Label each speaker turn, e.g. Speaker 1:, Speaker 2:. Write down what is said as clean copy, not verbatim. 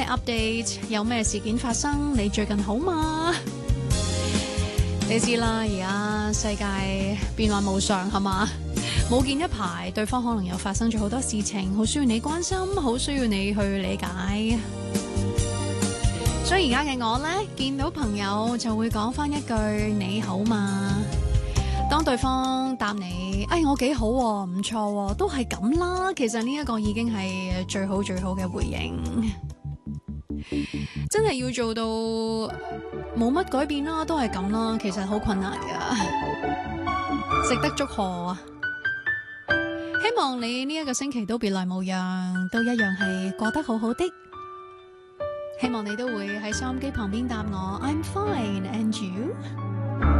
Speaker 1: update？有咩事件發生？你最近好嗎？你知啦，而家世界變幻無常係嘛？冇見一排，對方可能又發生咗好多事情，好需要你關心，好需要你去理解。所以而家嘅我呢，見到朋友就會講返一句你好嘛。當對方答你，我幾好喎，唔錯喎，都係咁啦。其實呢一個已經係最好最好嘅回應。真係要做到冇乜改變啦，都係咁啦，其實好困難噶，值得祝賀啊！希望你呢一個星期都別來無恙，都一樣係過得好好的。希望你都會喺收音機旁邊答我 I'm fine and you。